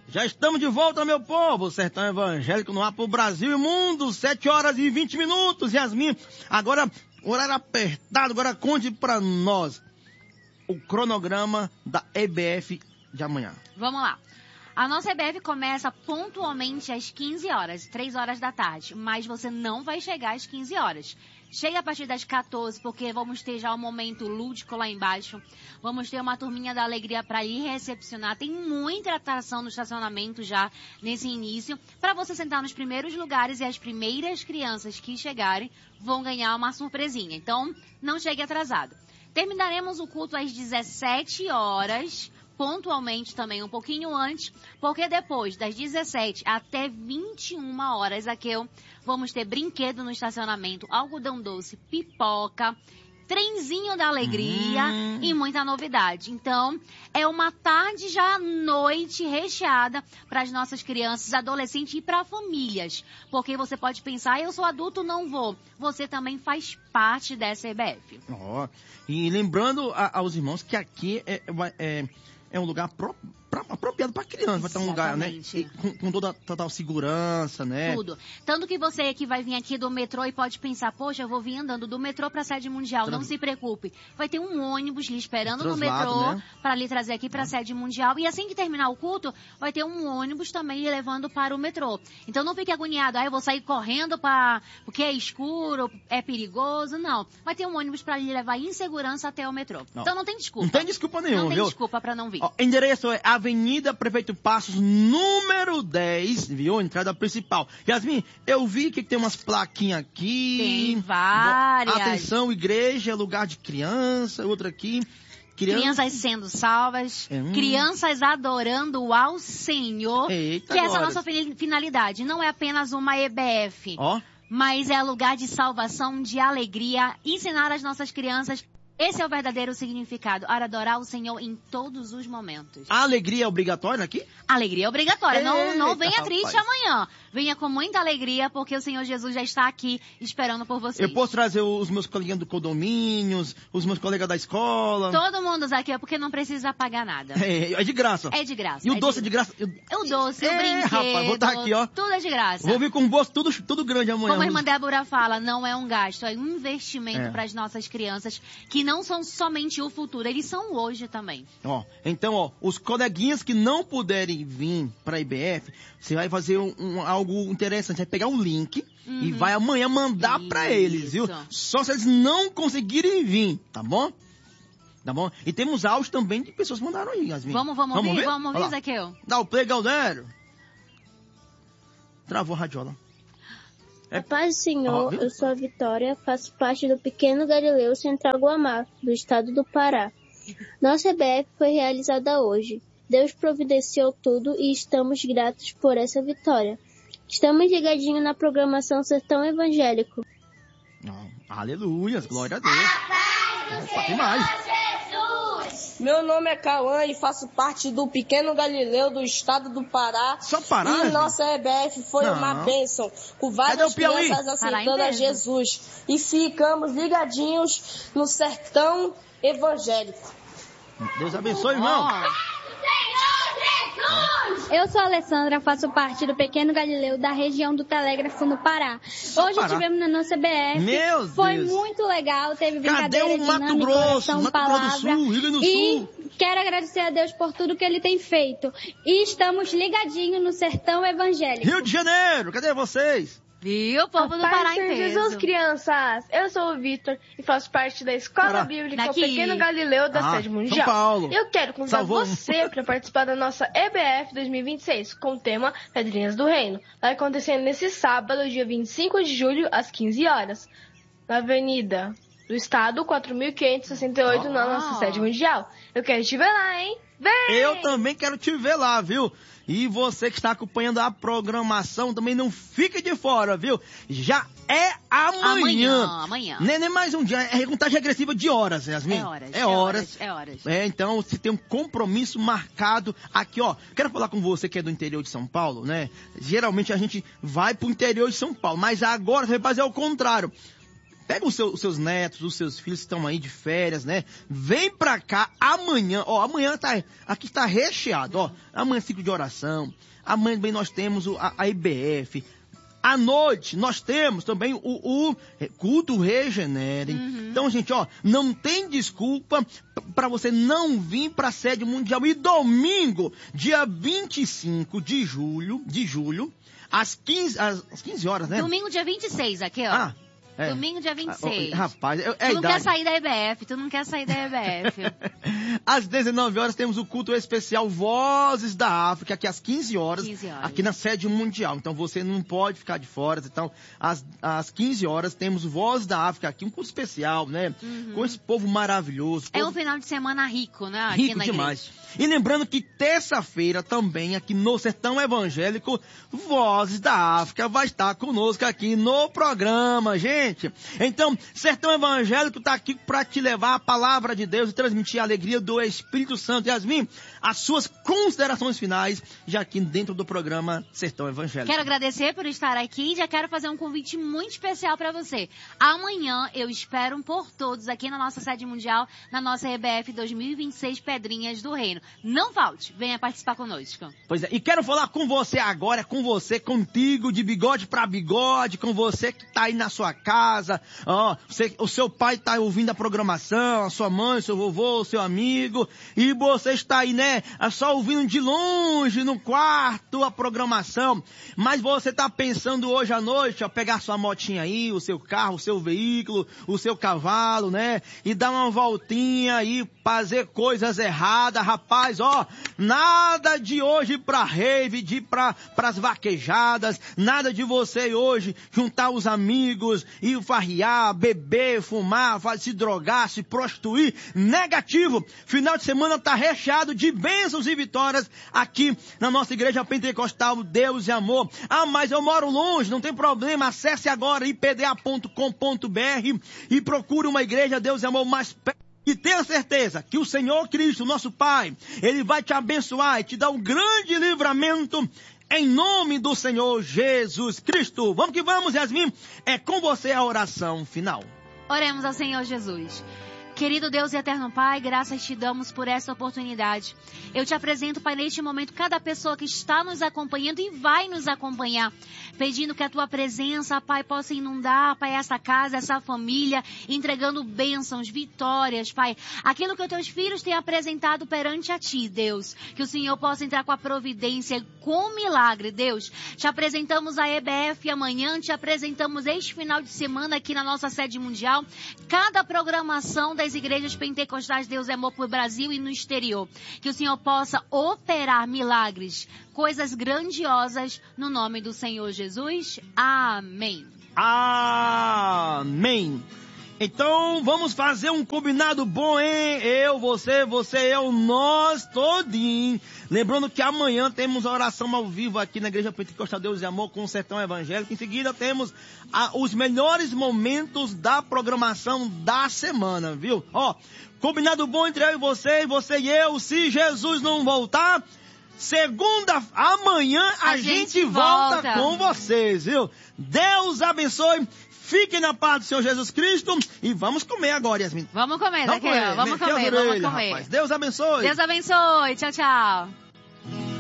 Já estamos de volta, meu povo. Sertão Evangélico no ar pro Brasil e mundo. 7h20. Yasmin, agora, horário apertado. Agora conte pra nós o cronograma da EBF de amanhã. Vamos lá. A nossa EBF começa pontualmente às 15 horas, 3 horas da tarde. Mas você não vai chegar às 15 horas. Chega a partir das 14, porque vamos ter já um momento lúdico lá embaixo. Vamos ter uma turminha da alegria para lhe recepcionar. Tem muita atração no estacionamento já nesse início, para você sentar nos primeiros lugares e as primeiras crianças que chegarem vão ganhar uma surpresinha. Então, não chegue atrasado. Terminaremos o culto às 17 horas, pontualmente também um pouquinho antes, porque depois das 17 até 21 horas, aqui vamos ter brinquedo no estacionamento, algodão doce, pipoca, trenzinho da alegria e muita novidade. Então, é uma tarde já noite recheada para as nossas crianças, adolescentes e para famílias. Porque você pode pensar, eu sou adulto, não vou. Você também faz parte dessa EBF. E lembrando aos irmãos que aqui é um lugar apropriado para criança. Vai ter um lugar, né? Com toda a total segurança, né? Tudo. Tanto que você que vai vir aqui do metrô e pode pensar, poxa, eu vou vir andando do metrô para a sede mundial. Não se preocupe. Vai ter um ônibus lhe esperando no metrô, né? Para lhe trazer aqui para a sede mundial. E assim que terminar o culto, vai ter um ônibus também lhe levando para o metrô. Então não fique agoniado. Eu vou sair correndo porque é escuro, é perigoso. Não. Vai ter um ônibus para lhe levar em segurança até o metrô. Então não tem desculpa. Não tem desculpa nenhuma, Não tem viu? desculpa para não vir. Endereço é Avenida Prefeito Passos, número 10, viu? Entrada principal. Yasmin, eu vi que tem umas plaquinhas aqui. Tem várias. Atenção, igreja, lugar de criança, outra aqui. Crianças sendo salvas, crianças adorando ao Senhor. Eita, que essa é a nossa finalidade. Não é apenas uma EBF, mas é lugar de salvação, de alegria, ensinar as nossas crianças. Esse é o verdadeiro significado, adorar o Senhor em todos os momentos. A alegria é obrigatória aqui? Alegria é obrigatória. Não venha rapaz. triste amanhã. Venha com muita alegria, porque o Senhor Jesus já está aqui esperando por vocês. Eu posso trazer os meus coleguinhas do condomínio, os meus colegas da escola? Todo mundo aqui, porque não precisa pagar nada. É de graça. É de graça. E o doce é de graça? O doce, o brinquedo. Rapaz, vou estar aqui, Tudo é de graça. Vou vir com um bolso tudo grande amanhã. Como a irmã Débora fala, não é um gasto, é um investimento para as nossas crianças, que não são somente o futuro, eles são hoje também. Então, os coleguinhas que não puderem vir para a IBF, você vai fazer algo interessante. Vai pegar um link e vai amanhã mandar para eles, viu? Só se eles não conseguirem vir, tá bom? Tá bom? E temos áudios também de pessoas que mandaram aí, Yasmin. Vamos ouvir, Zaqueu. Dá o play, Galdério. Travou a radiola. A paz do Senhor, eu sou a Vitória, faço parte do Pequeno Galileu Central Guamá, do estado do Pará. Nossa EBF foi realizada hoje. Deus providenciou tudo e estamos gratos por essa vitória. Estamos ligadinhos na programação Sertão Evangélico. Aleluia, glória a Deus. Tem mais. Meu nome é Cauã e faço parte do Pequeno Galileu do estado do Pará. Só Pará? E nossa EBF foi uma bênção, com várias crianças aceitando a Jesus. E ficamos ligadinhos no Sertão Evangélico. Deus abençoe, irmão. Eu sou a Alessandra, faço parte do Pequeno Galileu da região do Telégrafo no Pará. Hoje estivemos na nossa BF. Foi muito legal, teve brincadeira, dinâmica, oração, palavra. E quero agradecer a Deus por tudo que Ele tem feito. E estamos ligadinhos no Sertão Evangélico. Rio de Janeiro, cadê vocês? Viu, o povo do Pará inteiro. Jesus, crianças! Eu sou o Vitor e faço parte da Escola Bíblica Pequeno Galileu da Sede Mundial. São Paulo. Eu quero convidar você para participar da nossa EBF 2026 com o tema Pedrinhas do Reino. Vai acontecer nesse sábado, dia 25 de julho, às 15 horas, na Avenida do Estado, 4.568, na nossa Sede Mundial. Eu quero te ver lá, hein? Vem! Eu também quero te ver lá, viu? E você que está acompanhando a programação também não fique de fora, viu? Já é amanhã. Amanhã. Nem mais um dia, é contagem regressiva de horas, Yasmin. É horas. Então você tem um compromisso marcado aqui, ó. Quero falar com você que é do interior de São Paulo, né? Geralmente a gente vai pro interior de São Paulo, mas agora você vai fazer o contrário. Pega os seus netos, os seus filhos que estão aí de férias, né? Vem pra cá amanhã. Ó, amanhã aqui está recheado, ó. Amanhã ciclo de oração. Amanhã também nós temos a IBF. À noite, nós temos também o culto Regenere. Então, gente, ó, não tem desculpa para você não vir para a sede mundial. E domingo, dia 25 de julho, às 15 horas, né? Domingo, dia 26, aqui, ó. Domingo, dia 26. Rapaz, tu não quer sair da EBF, Às 19 horas temos o culto especial Vozes da África, aqui às 15 horas, aqui na sede mundial. Então você não pode ficar de fora. Então, às 15 horas temos o Vozes da África aqui, um culto especial, né? Com esse povo maravilhoso. É um final de semana rico, né? Aqui rico demais. Igreja. E lembrando que terça-feira também, aqui no Sertão Evangélico, Vozes da África vai estar conosco aqui no programa, gente. Então, Sertão Evangélico está aqui para te levar a palavra de Deus e transmitir a alegria do Espírito Santo. Yasmin, as suas considerações finais, já aqui dentro do programa Sertão Evangélico. Quero agradecer por estar aqui e já quero fazer um convite muito especial para você. Amanhã eu espero por todos aqui na nossa sede mundial, na nossa EBF 2026 Pedrinhas do Reino. Não falte, venha participar conosco. Pois é, e quero falar com você agora, com você, contigo, de bigode para bigode, com você que está aí na sua casa, o seu pai está ouvindo a programação, a sua mãe, o seu vovô, o seu amigo, e você está aí, né, só ouvindo de longe, no quarto, a programação, mas você está pensando hoje à noite, pegar sua motinha aí, o seu carro, o seu veículo, o seu cavalo, né, e dar uma voltinha aí, fazer coisas erradas, rapaz, nada de hoje pra rave, de pras vaquejadas, nada de você hoje juntar os amigos e farriar, beber, fumar, se drogar, se prostituir, negativo. Final de semana tá recheado de bênçãos e vitórias aqui na nossa igreja pentecostal Deus e Amor. Mas eu moro longe, não tem problema, acesse agora ipda.com.br e procure uma igreja Deus e Amor mais perto. E tenha certeza que o Senhor Cristo, nosso Pai, Ele vai te abençoar e te dar um grande livramento em nome do Senhor Jesus Cristo. Vamos que vamos, Yasmin. É com você a oração final. Oremos ao Senhor Jesus. Querido Deus e eterno Pai, graças te damos por essa oportunidade. Eu te apresento, Pai, neste momento, cada pessoa que está nos acompanhando e vai nos acompanhar, pedindo que a tua presença, Pai, possa inundar, Pai, essa casa, essa família, entregando bênçãos, vitórias, Pai. Aquilo que os teus filhos têm apresentado perante a ti, Deus. Que o Senhor possa entrar com a providência, com milagre, Deus. Te apresentamos a EBF amanhã, te apresentamos este final de semana aqui na nossa sede mundial. Cada programação das igrejas pentecostais Deus é Amor por Brasil e no exterior. Que o Senhor possa operar milagres, coisas grandiosas no nome do Senhor Jesus. Amém. Amém. Então, vamos fazer um combinado bom, hein? Eu, você, eu, nós, todinho. Lembrando que amanhã temos a oração ao vivo aqui na Igreja Pentecostal Deus e Amor com o Sertão Evangélico. Em seguida temos os melhores momentos da programação da semana, viu? Combinado bom entre eu e você e eu. Se Jesus não voltar, amanhã a gente volta com vocês, viu? Deus abençoe. Fiquem na paz do Senhor Jesus Cristo e vamos comer agora, Yasmin. Vamos comer, Zaqueu. Vamos comer. Rapaz. Deus abençoe. Deus abençoe. Tchau, tchau.